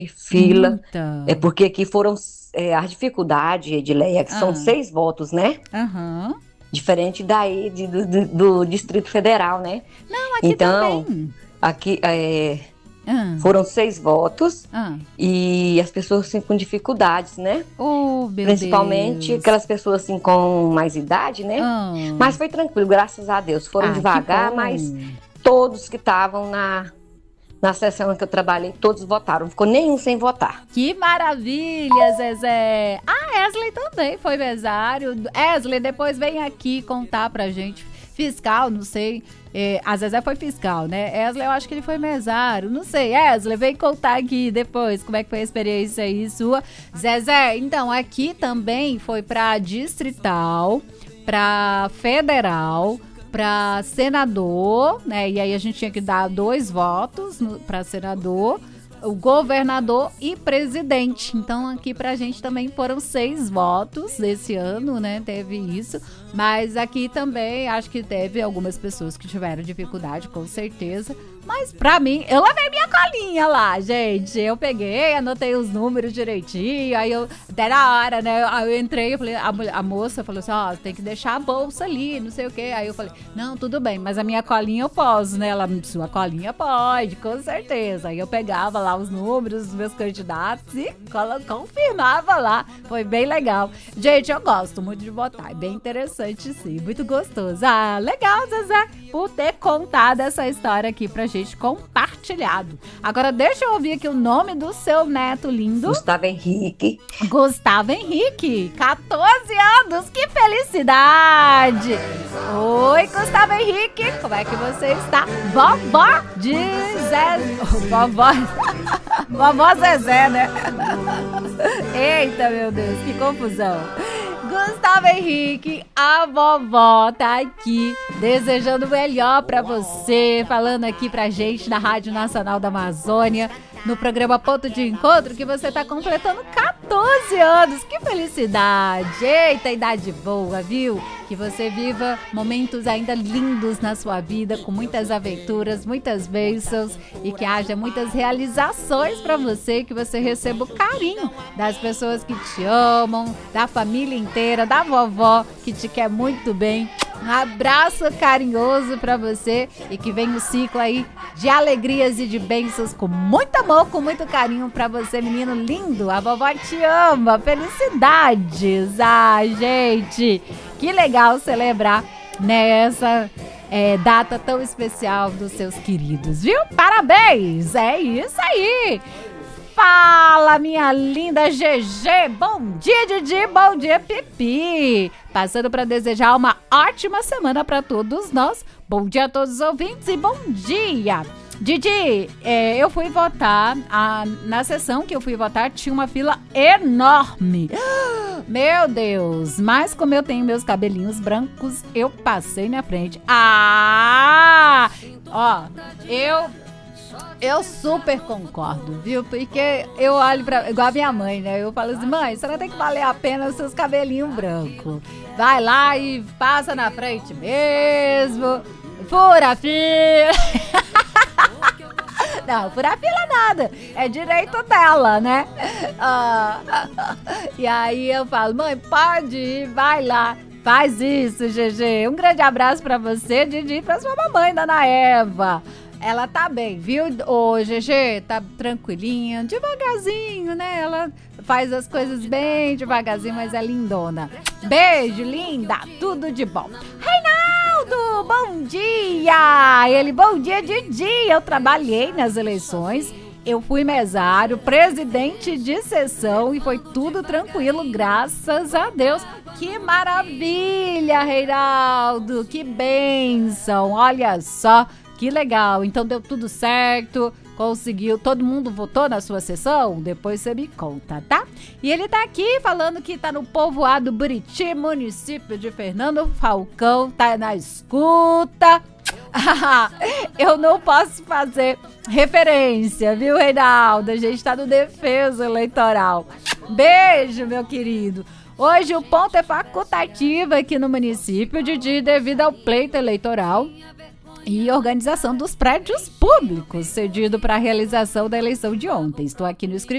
fila, Eita. porque aqui foram as dificuldades, Edileia, que são Ah, 6 votos, né? aham. Diferente daí do Distrito Federal, né? Não, aqui Então, também. aqui Ah, foram 6 votos ah. e as pessoas assim, com dificuldades, né? Oh, meu Principalmente Deus. aquelas pessoas assim com mais idade, né? Ah, Mas foi tranquilo, graças a Deus. Foram ah, que devagar, mas bom. todos que estavam na sessão em que eu trabalhei, todos votaram. Não ficou nenhum sem votar. Que maravilha, Zezé. Ah, Esley também foi mesário. Esley, depois vem aqui contar pra gente. Fiscal, não sei. A Zezé foi fiscal, né? Esley, eu acho que ele foi mesário. Não sei. Esley, vem contar aqui depois como é que foi a experiência aí sua. Zezé, então, aqui também foi pra distrital, pra federal, pra senador, né? E aí a gente tinha que dar 2 votos pra senador, o governador e presidente. Então aqui pra gente também foram 6 votos esse ano, né? Teve isso. Mas aqui também acho que teve algumas pessoas que tiveram dificuldade, com certeza. Mas pra mim, eu levei minha colinha lá, gente. Eu peguei, anotei os números direitinho. Aí eu, até na hora, né? Aí eu entrei, eu falei, a moça falou assim: ó, tem que deixar a bolsa ali, não sei o quê. Aí eu falei, não, tudo bem, mas a minha colinha eu posso, né? Ela, sua colinha pode, com certeza. Aí eu pegava lá os números dos meus candidatos e confirmava lá. Foi bem legal. Gente, eu gosto muito de votar. É bem interessante, sim. Muito gostoso. Ah, legal, Zezé, por ter contado essa história aqui pra gente, compartilhado. Agora deixa eu ouvir aqui o nome do seu neto lindo. Gustavo Henrique. Gustavo Henrique, 14 anos, que felicidade! Oi, Gustavo Henrique, como é que você está? Vovó de Zé... Vovó... Vovó Zezé, né? Eita, meu Deus, que confusão. Gustavo Henrique, a vovó tá aqui desejando o melhor pra você, falando aqui pra gente na Rádio Nacional da Amazônia, no programa Ponto de Encontro, que você tá completando 14 anos. Que felicidade! Eita, idade boa, viu? Que você viva momentos ainda lindos na sua vida, com muitas aventuras, muitas bênçãos e que haja muitas realizações pra você, que você receba o carinho das pessoas que te amam, da família inteira, da vovó que te quer muito bem. Um abraço carinhoso pra você e que venha o ciclo aí de alegrias e de bênçãos com muito amor, com muito carinho pra você, menino lindo. A vovó te ama. Felicidades. Ah, gente, que legal celebrar nessa data tão especial dos seus queridos, viu? Parabéns. É isso aí. Fala, minha linda GG! Bom dia, Didi! Bom dia, Pipi! Passando para desejar uma ótima semana para todos nós. Bom dia a todos os ouvintes e bom dia! Didi, eu fui votar, na sessão que eu fui votar tinha uma fila enorme. Meu Deus, mas como eu tenho meus cabelinhos brancos, eu passei na frente. Ó, eu super concordo, viu? Porque eu olho igual a minha mãe, né? Eu falo assim, mãe, você não tem que valer a pena os seus cabelinhos brancos. Vai lá e passa na frente mesmo. Fura a fila. Não, furar fila nada. É direito dela, né? E aí eu falo, mãe, pode ir, vai lá. Faz isso, GG. Um grande abraço pra você, Didi, e pra sua mamãe, Dona Eva. Ela tá bem, viu? Ô, GG, tá tranquilinha, devagarzinho, né? Ela faz as coisas bem devagarzinho, mas é lindona. Beijo, linda, tudo de bom. Reinaldo, bom dia! Bom dia, Didi. Eu trabalhei nas eleições, eu fui mesário, presidente de sessão e foi tudo tranquilo, graças a Deus. Que maravilha, Reinaldo, que bênção, olha só. Que legal, então deu tudo certo, conseguiu, todo mundo votou na sua sessão? Depois você me conta, tá? E ele tá aqui falando que tá no povoado Buriti, município de Fernando Falcão, tá na escuta. Eu não posso fazer referência, viu, Reinaldo? A gente tá no defesa eleitoral. Beijo, meu querido. Hoje o ponto é facultativo aqui no município, Didi, devido ao pleito eleitoral e organização dos prédios públicos cedido para a realização da eleição de ontem. Estou aqui no escritório